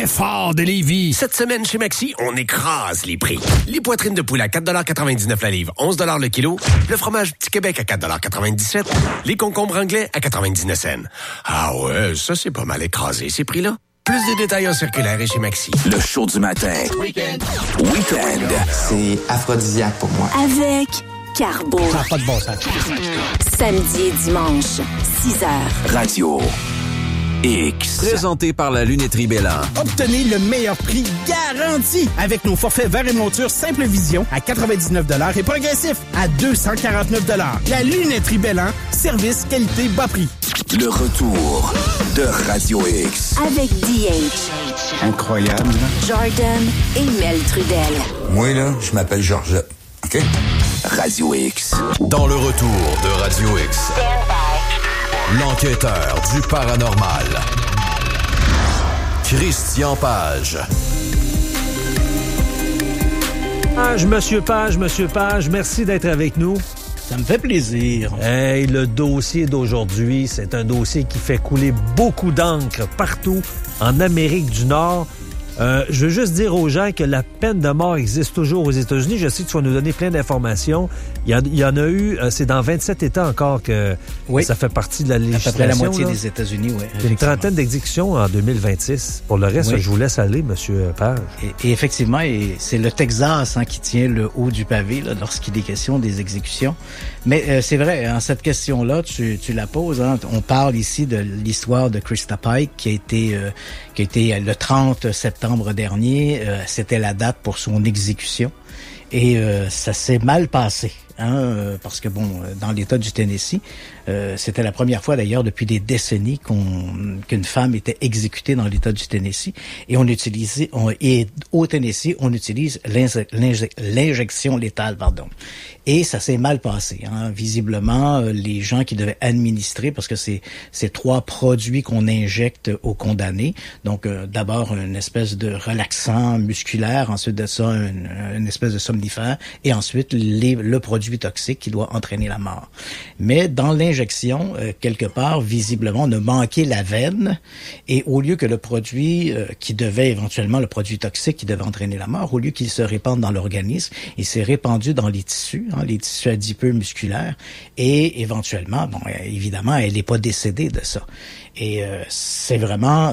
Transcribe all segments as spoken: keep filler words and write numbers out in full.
très fort de Lévis. Cette semaine, chez Maxi, on écrase les prix. Les poitrines de poulet à quatre dollars quatre-vingt-dix-neuf la livre, onze dollars le kilo. Le fromage Petit Québec à quatre dollars quatre-vingt-dix-sept. Les concombres anglais à quatre-vingt-dix-neuf cents. Ah ouais, ça c'est pas mal écrasé, ces prix-là. Plus de détails en circulaire et chez Maxi. Le show du matin. Week-end. Week-end. C'est aphrodisiaque pour moi. Avec Carbo. Ça n'a pas de bon sens. Samedi et dimanche, six heures. Radio X. Présenté par la lunetterie Bélan. Obtenez le meilleur prix garanti avec nos forfaits verre et monture Simple Vision à quatre-vingt-dix-neuf dollars et progressif à deux cent quarante-neuf dollars. La lunetterie Bélan, service, qualité, bas prix. Le retour de Radio X. Avec D H. Incroyable. Jordan et Mel Trudel. Moi, là, je m'appelle Georgette. OK? Radio X. Dans le retour de Radio X. L'enquêteur du paranormal. Christian Page. Page, Monsieur Page, Monsieur Page, merci d'être avec nous. Ça me fait plaisir. Hey, le dossier d'aujourd'hui, c'est un dossier qui fait couler beaucoup d'encre partout en Amérique du Nord. Euh, je veux juste dire aux gens que la peine de mort existe toujours aux États-Unis. Je sais que tu vas nous donner plein d'informations. Il y, a, il y en a eu, euh, c'est dans vingt-sept États encore que oui. ça fait partie de la législation. À peu près la moitié là. des États-Unis, oui. Une trentaine d'exécutions en deux mille vingt-six. Pour le reste, oui. je vous laisse aller, Monsieur Page. Et, et effectivement, et c'est le Texas hein, qui tient le haut du pavé là, lorsqu'il est question des exécutions. Mais euh, c'est vrai, hein, cette question-là, tu, tu la poses. Hein, on parle ici de l'histoire de Krista Pike qui a été, euh, qui a été le trente septembre dernier. Euh, c'était la date pour son exécution. Et euh, ça s'est mal passé. Hein, euh, parce que bon, dans l'État du Tennessee, euh, c'était la première fois d'ailleurs depuis des décennies qu'on qu'une femme était exécutée dans l'État du Tennessee, et on utilisait, on, et au Tennessee, on utilise l'inje, l'inje, l'injection létale, pardon. Et ça s'est mal passé. Hein. Visiblement, les gens qui devaient administrer, parce que c'est c'est trois produits qu'on injecte aux condamnés. Donc, euh, d'abord une espèce de relaxant musculaire, ensuite de ça une, une espèce de somnifère, et ensuite les, le produit toxique qui doit entraîner la mort. Mais dans l'injection, euh, quelque part, visiblement, on a manqué la veine, et au lieu que le produit euh, qui devait éventuellement, le produit toxique qui devait entraîner la mort, au lieu qu'il se répande dans l'organisme, il s'est répandu dans les tissus, hein, les tissus adipeux musculaires, et éventuellement, bon, évidemment, elle n'est pas décédée de ça. Et euh, c'est vraiment,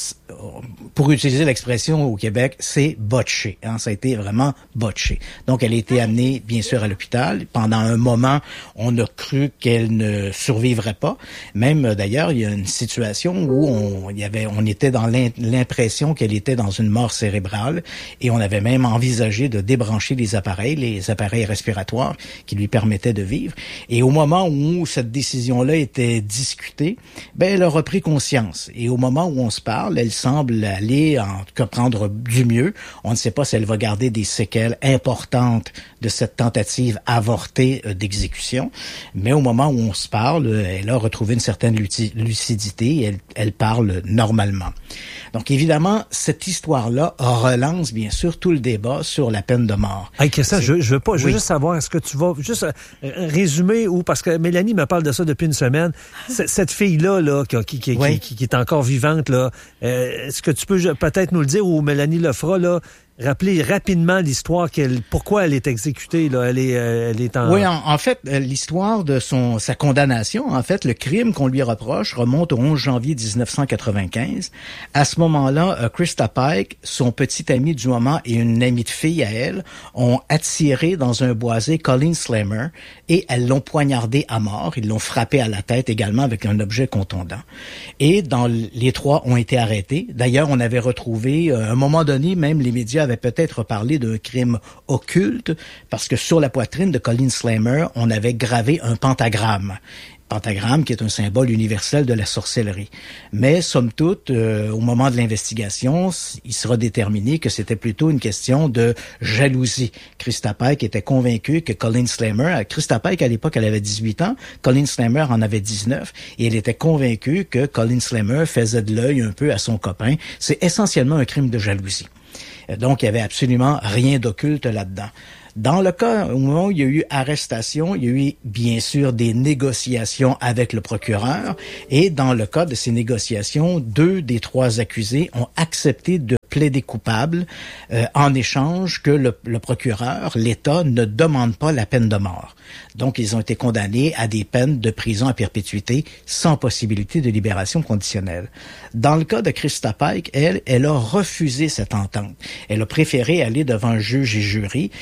pour utiliser l'expression au Québec, c'est botché. Hein, ça a été vraiment botché. Donc, elle a été amenée, bien sûr, à l'hôpital. Pendant un moment, on a cru qu'elle ne survivrait pas. Même, d'ailleurs, il y a une situation où on, il y avait, on était dans l'impression qu'elle était dans une mort cérébrale, et on avait même envisagé de débrancher les appareils, les appareils respiratoires qui lui permettaient de vivre. Et au moment où cette décision-là était discutée, ben, elle a repris conscience. Et au moment où on se parle, elle semble aller, en tout cas, prendre du mieux. On ne sait pas si elle va garder des séquelles importantes de cette tentative avortée d'exécution. Mais au moment où on se parle, elle a retrouvé une certaine lucidité et elle, elle parle normalement. Donc, évidemment, cette histoire-là relance, bien sûr, tout le débat sur la peine de mort. Hey, Christian, je, je veux pas, je veux oui. juste savoir, est-ce que tu vas juste euh, résumer, ou parce que Mélanie me parle de ça depuis une semaine, C- cette fille-là, là, qui, qui, oui. qui, qui, qui est encore vivante, là, euh, est-ce que tu peux peut-être nous le dire, ou Mélanie le fera, là, rappeler rapidement l'histoire, qu'elle, pourquoi elle est exécutée, là, elle est, euh, elle est en... Oui, en, en fait, l'histoire de son sa condamnation, en fait, le crime qu'on lui reproche remonte au onze janvier dix-neuf cent quatre-vingt-quinze. À ce moment-là, Krista Pike, son petit ami du moment et une amie de fille à elle, ont attiré dans un boisé Colleen Slammer et elles l'ont poignardé à mort. Ils l'ont frappé à la tête également avec un objet contondant. Et dans les trois ont été arrêtés. D'ailleurs, on avait retrouvé, à un moment donné, même les médias avaient peut-être parlé d'un crime occulte, parce que sur la poitrine de Colleen Slammer, on avait gravé un pentagramme. Pentagramme qui est un symbole universel de la sorcellerie. Mais, somme toute, euh, au moment de l'investigation, il sera déterminé que c'était plutôt une question de jalousie. Krista Pike était convaincue que Colleen Slammer, Krista Pike à l'époque elle avait dix-huit ans, Colleen Slammer en avait dix-neuf, et elle était convaincue que Colleen Slammer faisait de l'œil un peu à son copain. C'est essentiellement un crime de jalousie. Donc, il y avait absolument rien d'occulte là-dedans. Dans le cas, au moment où il y a eu arrestation, il y a eu bien sûr des négociations avec le procureur, et dans le cas de ces négociations, deux des trois accusés ont accepté de plaider coupable euh, en échange que le, le procureur, l'État, ne demande pas la peine de mort. Donc, ils ont été condamnés à des peines de prison à perpétuité sans possibilité de libération conditionnelle. Dans le cas de Krista Pike, elle, elle a refusé cette entente. Elle a préféré aller devant un juge et jury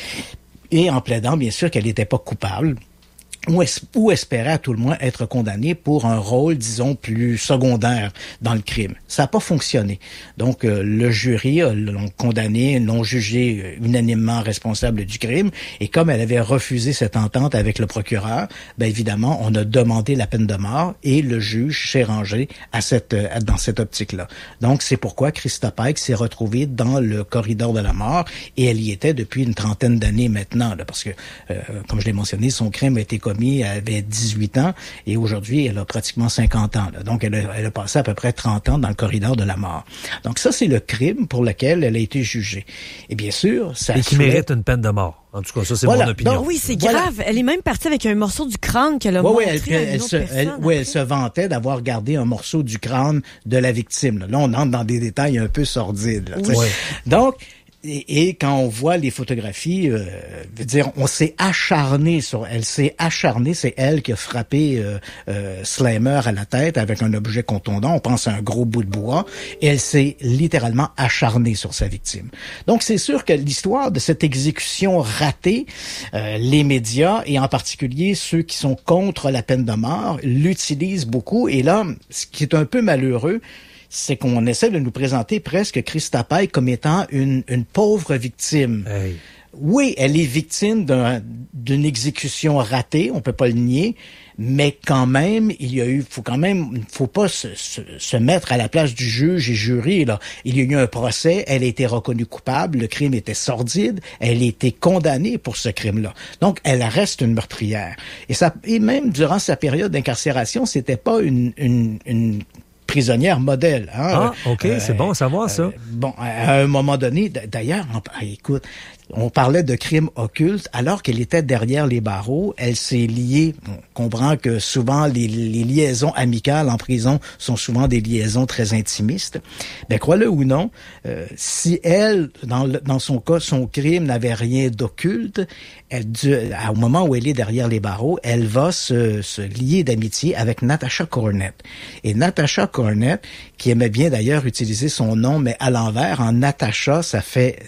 et en plaidant, bien sûr, qu'elle n'était pas coupable. Ou, es- ou espérait à tout le moins être condamné pour un rôle, disons, plus secondaire dans le crime. Ça n'a pas fonctionné. Donc, euh, le jury euh, l'ont condamné, l'ont jugé euh, unanimement responsable du crime. Et comme elle avait refusé cette entente avec le procureur, ben évidemment, on a demandé la peine de mort et le juge s'est rangé à cette, euh, dans cette optique-là. Donc, c'est pourquoi Krista Pike s'est retrouvée dans le corridor de la mort et elle y était depuis une trentaine d'années maintenant, là, parce que, euh, comme je l'ai mentionné, son crime a été commis. Elle avait dix-huit ans et aujourd'hui, elle a pratiquement cinquante ans. Là. Donc, elle a, elle a passé à peu près trente ans dans le corridor de la mort. Donc, ça, c'est le crime pour lequel elle a été jugée. Et bien sûr, ça... Et qui soulève... mérite une peine de mort. En tout cas, ça, c'est Voilà. mon opinion. Donc, Oui, c'est Voilà. grave. Elle est même partie avec un morceau du crâne qu'elle a Oui, oui, montré elle, à elle, une autre se, personne. elle, oui, elle se vantait d'avoir gardé un morceau du crâne de la victime. Là, là on entre dans des détails un peu sordides. Là, Oui. oui. Donc, Et, et quand on voit les photographies, euh, veut dire, on s'est acharné sur elle, s'est acharnée, c'est elle qui a frappé euh, euh, Slimer à la tête avec un objet contondant, on pense à un gros bout de bois, et elle s'est littéralement acharnée sur sa victime. Donc c'est sûr que l'histoire de cette exécution ratée, euh, les médias, et en particulier ceux qui sont contre la peine de mort, l'utilisent beaucoup, et là, ce qui est un peu malheureux, c'est qu'on essaie de nous présenter presque Krista Pike comme étant une, une pauvre victime. Hey. Oui, elle est victime d'un, d'une exécution ratée, on peut pas le nier, mais quand même, il y a eu, faut quand même, faut pas se, se, se mettre à la place du juge et jury, là. Il y a eu un procès, elle a été reconnue coupable, le crime était sordide, elle a été condamnée pour ce crime-là. Donc, elle reste une meurtrière. Et ça, et même durant sa période d'incarcération, c'était pas une, une, une prisonnière modèle. Hein? Ah, OK, euh, c'est bon à savoir, ça. Euh, bon, à un moment donné, d'ailleurs, on, écoute, on parlait de crimes occultes, alors qu'elle était derrière les barreaux, elle s'est liée, on comprend que souvent les, les liaisons amicales en prison sont souvent des liaisons très intimistes. Ben, crois-le ou non, euh, si elle, dans, le, dans son cas, son crime n'avait rien d'occulte, elle, au moment où elle est derrière les barreaux, elle va se, se lier d'amitié avec Natasha Cornett. Et Natasha Cornett, qui aimait bien d'ailleurs utiliser son nom, mais à l'envers, en Natasha, ça fait,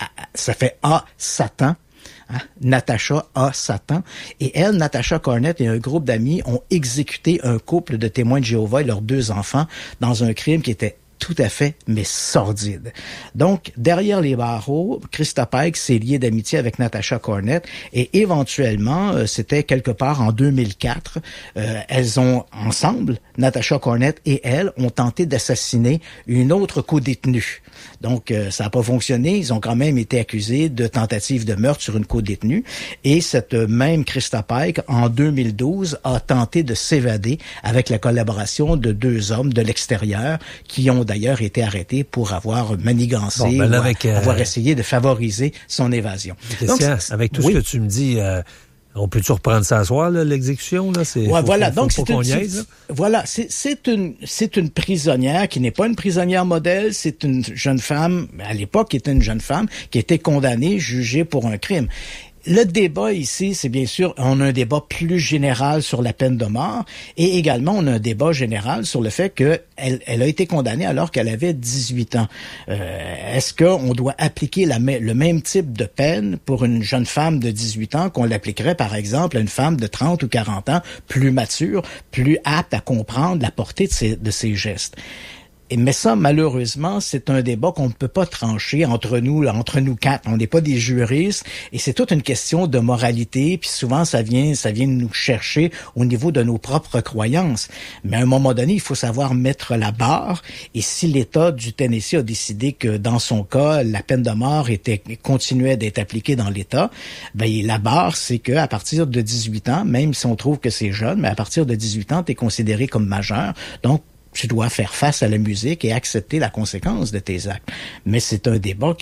ça fait A, Satan. Hein? Natasha A. Satan. Et elle, Natasha Cornett et un groupe d'amis ont exécuté un couple de témoins de Jéhovah et leurs deux enfants dans un crime qui était tout à fait, mais sordide. Donc, derrière les barreaux, Krista Pike s'est liée d'amitié avec Natasha Cornett et éventuellement, euh, c'était quelque part en deux mille quatre, euh, elles ont ensemble, Natasha Cornett et elle, ont tenté d'assassiner une autre co-détenue. Donc, euh, ça n'a pas fonctionné. Ils ont quand même été accusés de tentative de meurtre sur une co-détenue. Et cette même Krista Pike, en deux mille douze, a tenté de s'évader avec la collaboration de deux hommes de l'extérieur qui ont d'ailleurs été arrêtés pour avoir manigancé bon, ben là, ou avec, euh... avoir essayé de favoriser son évasion. Donc, avec tout oui. ce que tu me dis... Euh... On peut-tu reprendre ça à soir, là, l'exécution, là? C'est, ouais, faut, voilà. faut, Donc, faut c'est une, niaise, voilà. C'est, c'est une, c'est une prisonnière qui n'est pas une prisonnière modèle. C'est une jeune femme, à l'époque, qui était une jeune femme, qui était condamnée, jugée pour un crime. Le débat ici, c'est bien sûr, on a un débat plus général sur la peine de mort et également on a un débat général sur le fait que elle, elle a été condamnée alors qu'elle avait dix-huit ans. Euh, est-ce qu'on doit appliquer la, le même type de peine pour une jeune femme de dix-huit ans qu'on l'appliquerait par exemple à une femme de trente ou quarante ans, plus mature, plus apte à comprendre la portée de ses, de ses gestes? Mais ça, malheureusement, c'est un débat qu'on ne peut pas trancher entre nous, là, entre nous quatre. On n'est pas des juristes et c'est toute une question de moralité. Puis souvent, ça vient, ça vient nous chercher au niveau de nos propres croyances. Mais à un moment donné, il faut savoir mettre la barre. Et si l'État du Tennessee a décidé que dans son cas, la peine de mort était continuait d'être appliquée dans l'État, ben la barre, c'est que à partir de dix-huit ans, même si on trouve que c'est jeune, mais à partir de dix-huit ans, tu es considéré comme majeur. Donc tu dois faire face à la musique et accepter la conséquence de tes actes. Mais c'est un débat qui est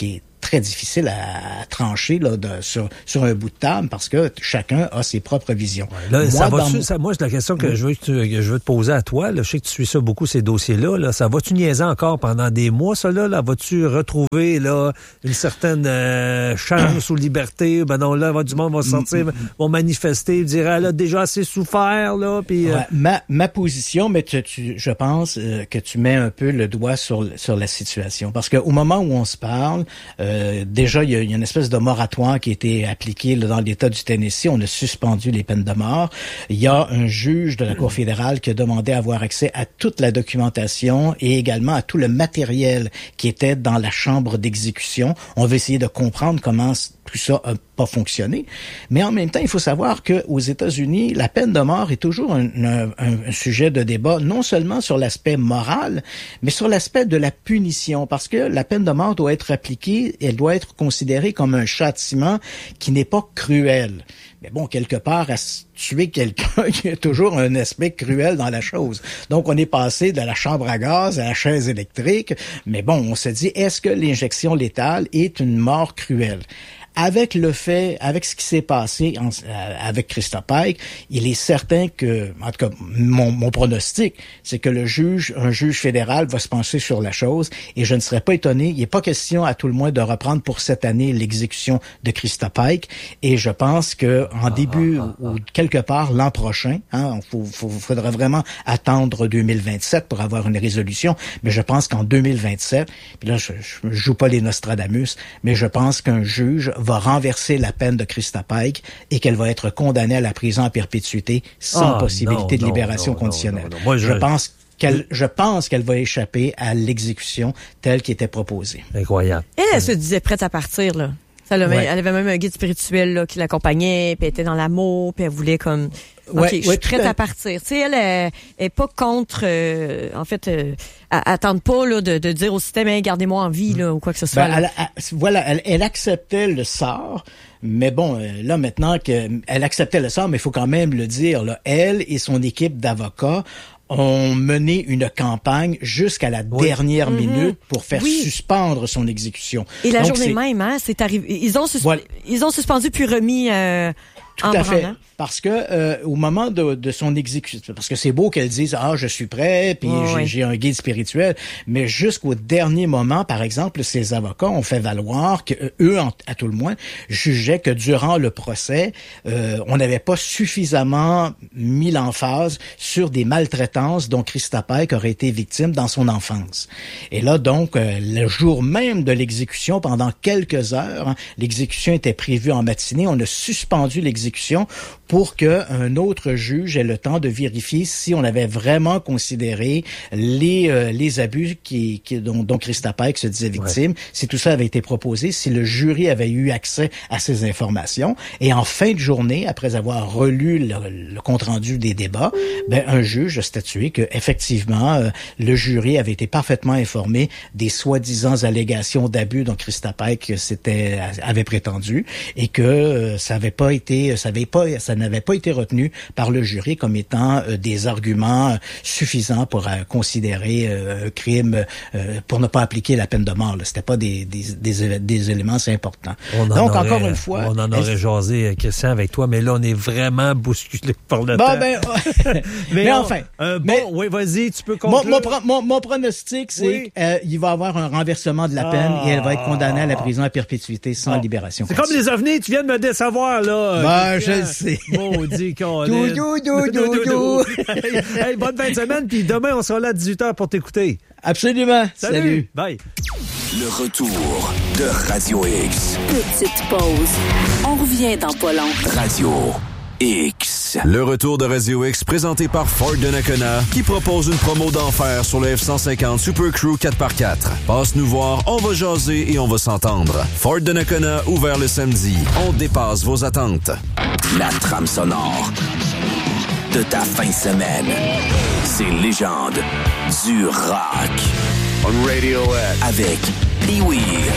très difficile à, à trancher là, de, sur, sur un bout de table parce que chacun a ses propres visions. Ouais, là, moi, ça va-tu, mon... ça, moi, c'est la question que, oui. je veux que, tu, que je veux te poser à toi. Là. Je sais que tu suis ça beaucoup, ces dossiers-là. Là. Ça va-tu niaiser encore pendant des mois, ça, là? là? Vas-tu retrouver là, une certaine euh, chance ou liberté? Ben non, là, du monde va sortir, mm-hmm. vont manifester, dire, elle a déjà assez souffert, là. Puis, euh... ouais, ma, ma position, mais tu, tu, je pense euh, que tu mets un peu le doigt sur, sur la situation. Parce qu'au moment où on se parle, euh, déjà, il y, y a une espèce de moratoire qui a été appliqué là, dans l'État du Tennessee. On a suspendu les peines de mort. Il y a un juge de la Cour fédérale qui a demandé à avoir accès à toute la documentation et également à tout le matériel qui était dans la chambre d'exécution. On va essayer de comprendre comment tout ça n'a pas fonctionné. Mais en même temps, il faut savoir qu'aux États-Unis, la peine de mort est toujours un, un, un sujet de débat, non seulement sur l'aspect moral, mais sur l'aspect de la punition, parce que la peine de mort doit être appliquée, elle doit être considérée comme un châtiment qui n'est pas cruel. Mais bon, quelque part, à tuer quelqu'un, il y a toujours un aspect cruel dans la chose. Donc, on est passé de la chambre à gaz à la chaise électrique. Mais bon, on se dit, est-ce que l'injection létale est une mort cruelle? Avec le fait, avec ce qui s'est passé en, euh, avec Krista Pike, il est certain que, en tout cas, mon, mon pronostic, c'est que le juge, un juge fédéral va se pencher sur la chose et je ne serais pas étonné. Il n'est pas question, à tout le moins, de reprendre pour cette année l'exécution de Krista Pike et je pense que en début ah, ah, ah. ou quelque part l'an prochain, hein, il faudrait vraiment attendre deux mille vingt-sept pour avoir une résolution, mais je pense qu'en deux mille vingt-sept, puis là, je, je joue pas les Nostradamus, mais je pense qu'un juge va renverser la peine de Krista Pike et qu'elle va être condamnée à la prison à perpétuité sans ah, possibilité non, de libération non, non, conditionnelle. Non, non, non. Moi, je... je pense qu'elle, je pense qu'elle va échapper à l'exécution telle qui était proposée. Incroyable. Elle, elle se disait prête à partir, là. Ça, là, ouais. Elle avait même un guide spirituel là, qui l'accompagnait, puis elle était dans l'amour, puis elle voulait comme... OK, ouais, je suis ouais, prête à partir. Tu sais, elle, elle est pas contre... Euh, en fait, euh, elle, elle tente pas là, de, de dire au système hey, « gardez-moi en vie » là, ou quoi que ce soit. Ben, elle, elle, voilà, elle, elle acceptait le sort, mais bon, là, maintenant qu'elle acceptait le sort, mais il faut quand même le dire, là, elle et son équipe d'avocats ont mené une campagne jusqu'à la oui. dernière mm-hmm. minute pour faire oui. suspendre son exécution. Et la Donc, journée c'est... même, hein, c'est arrivé. Ils ont, sus... voilà. ils ont suspendu puis remis euh, Tout en à branle, fait. Hein? Parce que euh, au moment de, de son exécution, parce que c'est beau qu'elle dise ah je suis prêt puis oh, j'ai, oui. j'ai un guide spirituel, mais jusqu'au dernier moment, par exemple, ces avocats ont fait valoir que eux, à tout le moins, jugeaient que durant le procès, euh, on n'avait pas suffisamment mis l'emphase sur des maltraitances dont Krista Pike aurait été victime dans son enfance. Et là donc, euh, le jour même de l'exécution, pendant quelques heures, hein, l'exécution était prévue en matinée, on a suspendu l'exécution pour qu'un autre juge ait le temps de vérifier si on avait vraiment considéré les euh, les abus qui, qui dont, dont Krista Pike se disait victime, ouais. si tout ça avait été proposé, si le jury avait eu accès à ces informations. Et en fin de journée, après avoir relu le, le compte-rendu des débats, ben un juge a statué que effectivement euh, le jury avait été parfaitement informé des soi-disant allégations d'abus dont Krista Pike s'était avait prétendu et que euh, ça avait pas été ça avait pas ça n'avait pas été retenu par le jury comme étant euh, des arguments euh, suffisants pour euh, considérer euh, un crime, euh, pour ne pas appliquer la peine de mort. Là. C'était pas des, des, des, des éléments assez importants. On Donc, aurait, encore une fois... On en aurait jasé, Christian, avec toi, mais là, on est vraiment bousculé par le bon, temps. Ben, mais, mais on, enfin... Euh, bon, mais, oui, vas-y, tu peux conclure. Mon, mon, mon, mon pronostic, c'est oui. qu'il euh, va y avoir un renversement de la peine ah, et elle va être condamnée à la prison à perpétuité sans bon. libération. C'est comme les ovnis, tu viens de me décevoir, là. Ben, je le sais. Maudit qu'on Dou, dou, dou, dou, dou. Hey, bonne fin de semaine, puis demain, on sera là à dix-huit heures pour t'écouter. Absolument. Salut. Salut. Bye. Le retour de Radio X. Petite pause. On revient dans pas long. Radio X. Le retour de Radio X présenté par Ford de Nakona qui propose une promo d'enfer sur le F cent cinquante Super Crew quatre par quatre. Passe nous voir, on va jaser et on va s'entendre. Ford de Nakona, ouvert le samedi. On dépasse vos attentes. La trame sonore de ta fin de semaine. Ces légendes du rock. On Radio X. Avec Pee-Wee.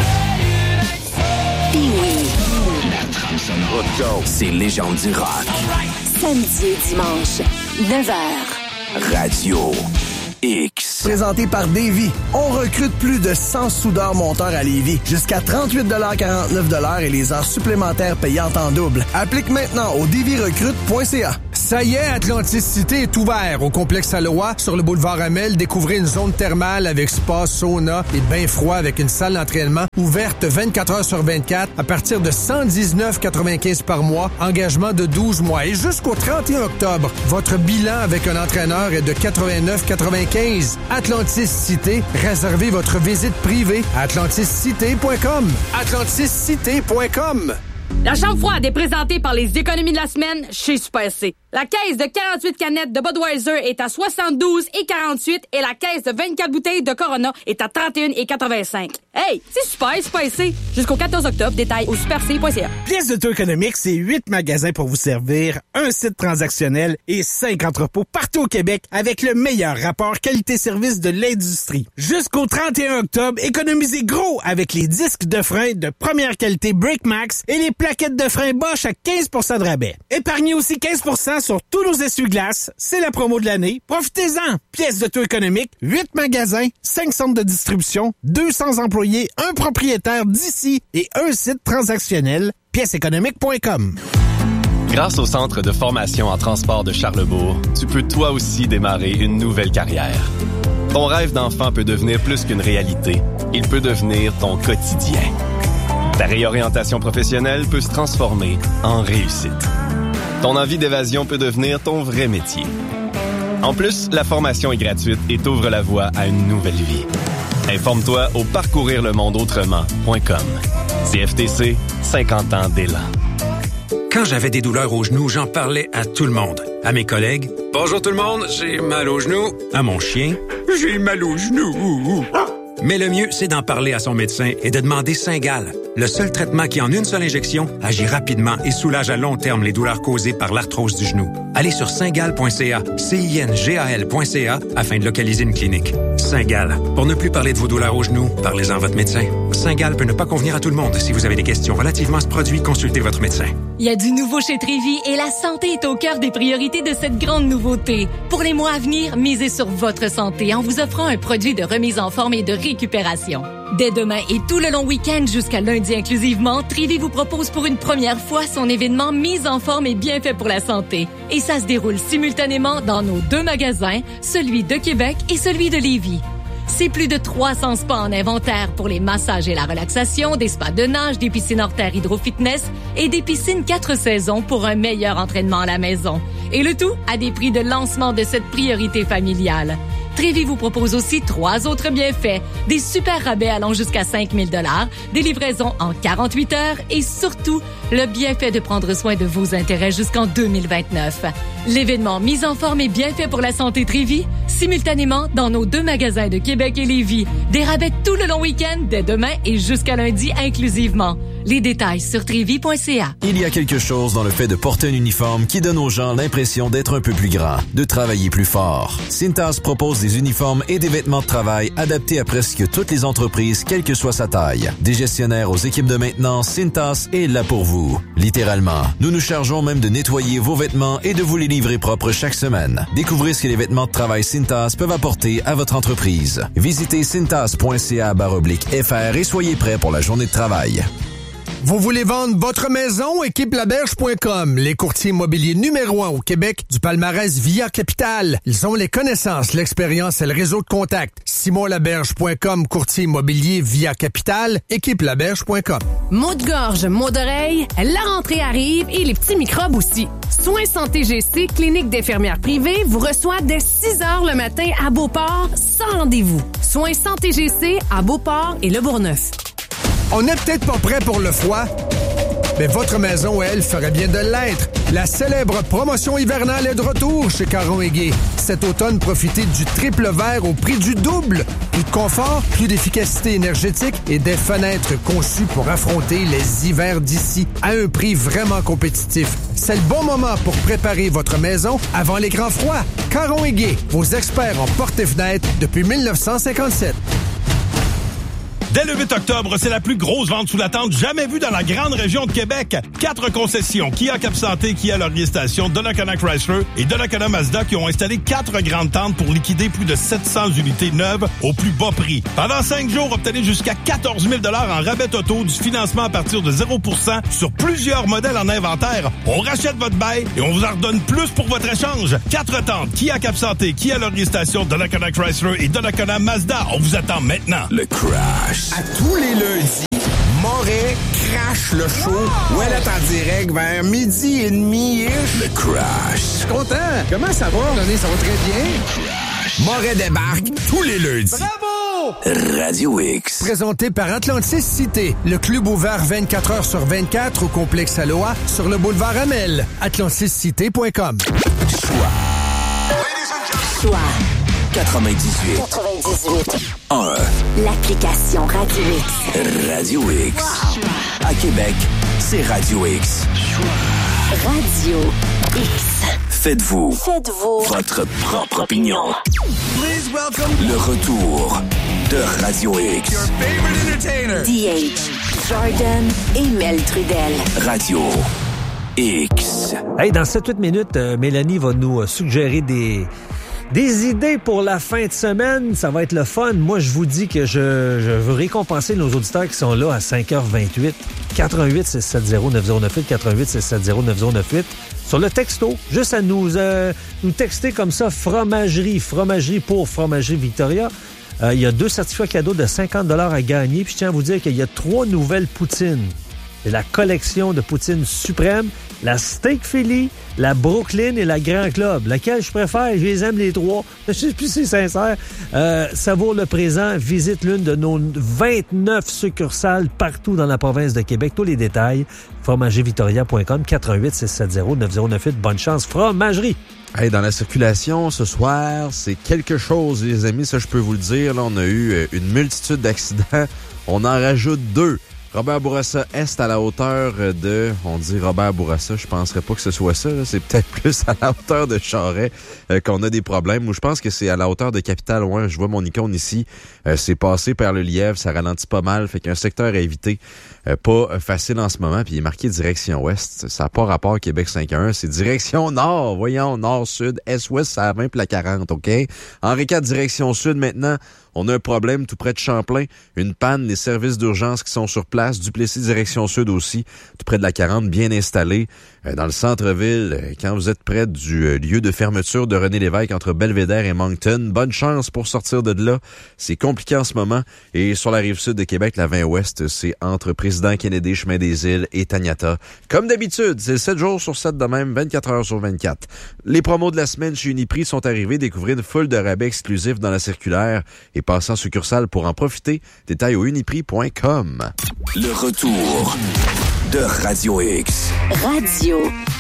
Pee-Wee. La trame sonore. Let's go. Ces légendes du rock. Samedi et dimanche, neuf heures. Radio X. présenté par Davy. On recrute plus de cent soudeurs monteurs à Lévis. Jusqu'à trente-huit quarante-neuf et les heures supplémentaires payantes en double. Applique maintenant au davy recrute point c a. Ça y est, Atlantis Cité est ouvert au complexe Aloha sur le boulevard Amel. Découvrez une zone thermale avec spa, sauna et bain froid avec une salle d'entraînement ouverte vingt-quatre heures sur vingt-quatre à partir de cent dix-neuf quatre-vingt-quinze par mois. Engagement de douze mois et jusqu'au trente et un octobre. Votre bilan avec un entraîneur est de quatre-vingt-neuf quatre-vingt-quinze. Atlantis Cité, réservez votre visite privée à atlantis cité point com. atlantis cité point com. La chambre froide est présentée par les économies de la semaine chez Super C. La caisse de quarante-huit canettes de Budweiser est à soixante-douze et quarante-huit et la caisse de vingt-quatre bouteilles de Corona est à trente et un et quatre-vingt-cinq. Hey, c'est super, Super C. Jusqu'au quatorze octobre, détail au super c point c a. Pièces de Tour économique, c'est huit magasins pour vous servir, un site transactionnel et cinq entrepôts partout au Québec avec le meilleur rapport qualité-service de l'industrie. Jusqu'au trente et un octobre, économisez gros avec les disques de frein de première qualité BrakeMax et les plaquettes de frein Bosch à quinze pour cent de rabais. Épargnez aussi quinze pour cent sur tous nos essuie-glaces. C'est la promo de l'année. Profitez-en! Pièces de Tour économique, huit magasins, cinq centres de distribution, deux cents employés, un propriétaire d'ici et un site transactionnel. pièces économiques point com. Grâce au Centre de formation en transport de Charlebourg, tu peux toi aussi démarrer une nouvelle carrière. Ton rêve d'enfant peut devenir plus qu'une réalité. Il peut devenir ton quotidien. Ta réorientation professionnelle peut se transformer en réussite. Ton envie d'évasion peut devenir ton vrai métier. En plus, la formation est gratuite et t'ouvre la voie à une nouvelle vie. Informe-toi au parcourir le monde autrement point com. C F T C, cinquante ans d'élan. Quand j'avais des douleurs aux genoux, j'en parlais à tout le monde. À mes collègues, « Bonjour tout le monde, j'ai mal aux genoux. » À mon chien, « J'ai mal aux genoux. » Mais le mieux, c'est d'en parler à son médecin et de demander Cingal, le seul traitement qui, en une seule injection, agit rapidement et soulage à long terme les douleurs causées par l'arthrose du genou. Allez sur cingal point c a, C I N G A L point C A, afin de localiser une clinique. Cingal. Pour ne plus parler de vos douleurs aux genoux, parlez-en à votre médecin. Cingal peut ne pas convenir à tout le monde. Si vous avez des questions relativement à ce produit, consultez votre médecin. Il y a du nouveau chez Trévi et la santé est au cœur des priorités de cette grande nouveauté. Pour les mois à venir, misez sur votre santé en vous offrant un produit de remise en forme et de récupération. Dès demain et tout le long week-end jusqu'à lundi inclusivement, Trévi vous propose pour une première fois son événement Mise en forme et bienfait pour la santé. Et ça se déroule simultanément dans nos deux magasins, celui de Québec et celui de Lévis. C'est plus de trois cents spas en inventaire pour les massages et la relaxation, des spas de nage, des piscines hors terre hydro-fitness et des piscines quatre saisons pour un meilleur entraînement à la maison. Et le tout à des prix de lancement de cette priorité familiale. Trévi vous propose aussi trois autres bienfaits, des super rabais allant jusqu'à cinq mille dollars, des livraisons en quarante-huit heures et surtout, le bienfait de prendre soin de vos intérêts jusqu'en deux mille vingt-neuf. L'événement Mise en forme et bienfait pour la santé Trévi, simultanément dans nos deux magasins de Québec et Lévis. Des rabais tout le long week-end, dès demain et jusqu'à lundi inclusivement. Les détails sur trévi point c a. Il y a quelque chose dans le fait de porter un uniforme qui donne aux gens l'impression d'être un peu plus grand, de travailler plus fort. Cintas propose des uniformes et des vêtements de travail adaptés à presque toutes les entreprises, quelle que soit sa taille. Des gestionnaires aux équipes de maintenance, Cintas est là pour vous. Littéralement, nous nous chargeons même de nettoyer vos vêtements et de vous les livrer propres chaque semaine. Découvrez ce que les vêtements de travail Cintas peuvent apporter à votre entreprise. Visitez cintas point c a barre oblique F R et soyez prêts pour la journée de travail. Vous voulez vendre votre maison? équipe laberge point com, les courtiers immobiliers numéro un au Québec du palmarès Via Capital. Ils ont les connaissances, l'expérience et le réseau de contacts. simon laberge point com, courtier immobilier Via Capital, équipe laberge point com. Maux de gorge, maux d'oreille, la rentrée arrive et les petits microbes aussi. Soins Santé G C, clinique d'infirmières privée, vous reçoit dès six heures le matin à Beauport, sans rendez-vous. Soins Santé G C à Beauport et Le Bourgneuf. On n'est peut-être pas prêt pour le froid, mais votre maison, elle, ferait bien de l'être. La célèbre promotion hivernale est de retour chez Caron et Gay. Cet automne, profitez du triple vert au prix du double. Plus de confort, plus d'efficacité énergétique et des fenêtres conçues pour affronter les hivers d'ici à un prix vraiment compétitif. C'est le bon moment pour préparer votre maison avant les grands froids. Caron et Gay, vos experts en portes et fenêtres depuis mille neuf cent cinquante-sept. Dès le huit octobre, c'est la plus grosse vente sous la tente jamais vue dans la grande région de Québec. Quatre concessions, Kia Cap Santé, Kia Laurier Station, Donnacona Chrysler et Donnacona Mazda qui ont installé quatre grandes tentes pour liquider plus de sept cents unités neuves au plus bas prix. Pendant cinq jours, obtenez jusqu'à quatorze mille dollars en rabais auto, du financement à partir de zéro pour cent sur plusieurs modèles en inventaire. On rachète votre bail et on vous en redonne plus pour votre échange. Quatre tentes, Kia Cap Santé, Kia Laurier Station, Donnacona Chrysler et Donnacona Mazda. On vous attend maintenant. Le Crash. À tous les lundis, Moret crache le show. Wow! Ouais, là, en direct vers midi et demi-ish. Le Crash. Je suis content. Comment ça va? René, ça va très bien. Moret débarque tous les lundis. Bravo! Radio X. Présenté par Atlantis Cité, le club ouvert vingt-quatre heures sur vingt-quatre au complexe Aloha sur le boulevard Amel. atlantis cité point com. Choix. Choix. quatre-vingt-dix-huit. quatre-vingt-dix-huit. un. L'application Radio X. Radio X. Wow. À Québec, c'est Radio X. Radio X. Faites-vous. Faites-vous. Votre propre opinion. Please welcome. Le retour de Radio X. Your favorite entertainer. D H. Jordan et Mel Trudel. Radio X. Hey, dans sept huit minutes, euh, Mélanie va nous euh, suggérer des... Des idées pour la fin de semaine, ça va être le fun. Moi, je vous dis que je, je veux récompenser nos auditeurs qui sont là à cinq heures vingt-huit. quatre un huit, six sept zéro, neuf zéro neuf huit, quatre un huit, six sept zéro, neuf zéro neuf huit. Sur le texto, juste à nous, euh, nous texter comme ça, fromagerie, fromagerie pour Fromagerie Victoria. Euh, il y a deux certificats cadeaux de cinquante dollars à gagner. Puis je tiens à vous dire qu'il y a trois nouvelles poutines. C'est la collection de poutines suprême, la Steak Philly, la Brooklyn et la Grand Club. Laquelle je préfère? Je les aime les trois. Je sais plus si c'est sincère. Euh, savoure le présent. Visite l'une de nos vingt-neuf succursales partout dans la province de Québec. Tous les détails, fromagerie victoria point com, quatre un huit, six sept zéro, neuf zéro neuf huit. Bonne chance, Fromagerie! Hey, dans la circulation, ce soir, c'est quelque chose, les amis, ça je peux vous le dire. Là, on a eu une multitude d'accidents. On en rajoute deux. Robert Bourassa Est à la hauteur de... On dit Robert Bourassa, je penserais pas que ce soit ça. Là. C'est peut-être plus à la hauteur de Charest euh, qu'on a des problèmes. Ou je pense que c'est à la hauteur de Capitale. Ouais, je vois mon icône ici. Euh, c'est passé par le Lièvre, ça ralentit pas mal. Fait qu'un secteur à éviter. Euh, pas euh, facile en ce moment. Puis il est marqué direction ouest. Ça n'a pas rapport Québec cinq un un. C'est direction nord. Voyons, nord-sud. Est-ouest, ça a vingt puis la quarante, OK? Henri quatre, direction sud maintenant. On a un problème tout près de Champlain, une panne, les services d'urgence qui sont sur place, Duplessis direction sud aussi, tout près de la quarante, bien installé. Euh, dans le centre-ville, euh, quand vous êtes près du euh, lieu de fermeture de René Lévesque entre Belvédère et Moncton, bonne chance pour sortir de là. C'est compliqué en ce moment. Et sur la rive sud de Québec, la vingt ouest, c'est entre Président Kennedy, Chemin des Îles et Taniata. Comme d'habitude, c'est sept jours sur sept de même, vingt-quatre heures sur vingt-quatre. Les promos de la semaine chez Uniprix sont arrivés. Découvrez une foule de rabais exclusifs dans la circulaire et passez en succursale pour en profiter. Détails au uniprix point com. Le retour de Radio X. Radio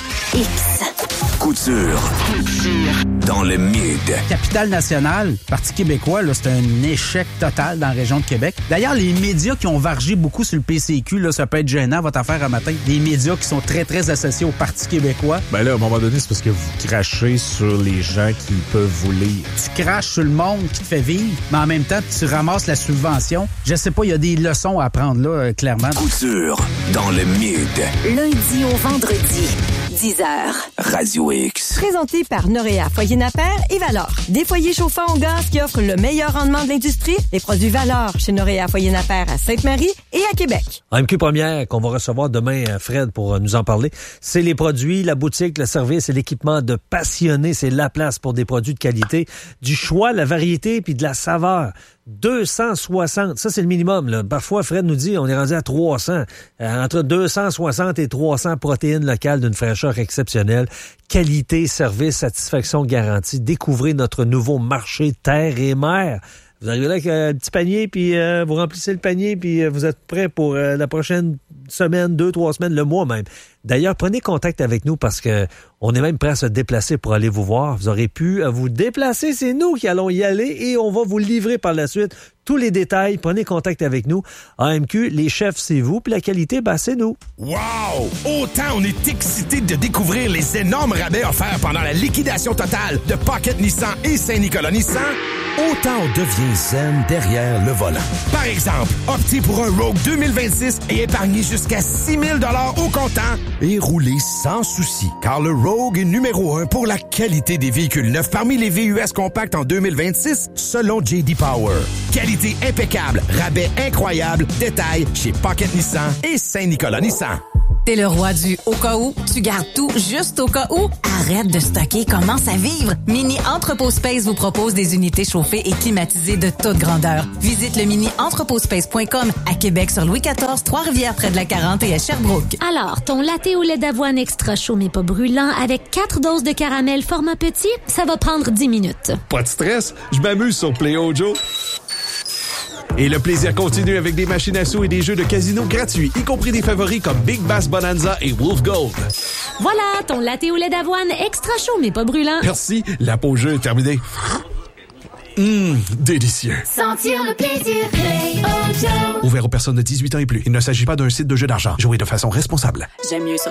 X. Couture. Couture. Dans le mid. Capitale nationale, Parti québécois, là, c'est un échec total dans la région de Québec. D'ailleurs, les médias qui ont vargé beaucoup sur le P C Q, là, ça peut être gênant, votre affaire à matin. Des médias qui sont très, très associés au Parti québécois. Ben là, à un moment donné, c'est parce que vous crachez sur les gens qui peuvent vous lire. Tu craches sur le monde qui te fait vivre, mais en même temps, tu ramasses la subvention. Je sais pas, il y a des leçons à apprendre là, euh, clairement. Couture. Dans le mid. Lundi au vendredi, dix heures. Radio X. Présenté par Noréa Foyer Napper et Valor. Des foyers chauffants au gaz qui offrent le meilleur rendement de l'industrie. Les produits Valor chez Noréa Foyer Napper à Sainte-Marie et à Québec. En M Q Première, qu'on va recevoir demain, Fred, pour nous en parler, c'est les produits, la boutique, le service et l'équipement de passionnés. C'est la place pour des produits de qualité, du choix, la variété puis de la saveur. deux cent soixante, ça c'est le minimum. Là. Parfois, Fred nous dit on est rendu à trois cents. Euh, entre deux cent soixante et trois cents protéines locales d'une fraîcheur exceptionnelle. Qualité, service, satisfaction garantie. Découvrez notre nouveau marché terre et mer. Vous arrivez là avec un petit panier, puis euh, vous remplissez le panier, puis euh, vous êtes prêt pour euh, la prochaine semaine, deux, trois semaines, le mois même. D'ailleurs, prenez contact avec nous parce que on est même prêt à se déplacer pour aller vous voir. Vous aurez pu vous déplacer, c'est nous qui allons y aller et on va vous livrer par la suite tous les détails. Prenez contact avec nous. A M Q, les chefs, c'est vous, puis la qualité, ben, c'est nous. Wow! Autant on est excité de découvrir les énormes rabais offerts pendant la liquidation totale de Pocket Nissan et Saint-Nicolas Nissan, autant on devient zen derrière le volant. Par exemple, optez pour un Rogue deux mille vingt-six et épargnez jusqu'à six mille dollars au comptant et roulez sans souci, car le Rogue est numéro un pour la qualité des véhicules neufs parmi les V U S compacts en deux mille vingt-six, selon J D Power. Qualité impeccable, rabais incroyable, détails chez Pocket Nissan et Saint-Nicolas Nissan. T'es le roi du au cas où. Tu gardes tout juste au cas où. Arrête de stocker, commence à vivre. Mini Entrepôt Space vous propose des unités chauffées et climatisées de toute grandeur. Visite le mini entrepôt space point com à Québec sur Louis quatorze, Trois-Rivières près de la quarante et à Sherbrooke. Alors, ton latte au lait d'avoine extra chaud mais pas brûlant avec quatre doses de caramel format petit, ça va prendre dix minutes. Pas de stress, je m'amuse sur Play Ojo. Et le plaisir continue avec des machines à sous et des jeux de casino gratuits, y compris des favoris comme Big Bass Bonanza et Wolf Gold. Voilà, ton latte au lait d'avoine extra chaud mais pas brûlant. Merci, la pause jeu est terminée. Hum, délicieux. Sentir le plaisir, Play Ojo. Ouvert aux personnes de dix-huit ans et plus. Il ne s'agit pas d'un site de jeu d'argent. Jouez de façon responsable. J'aime mieux ça.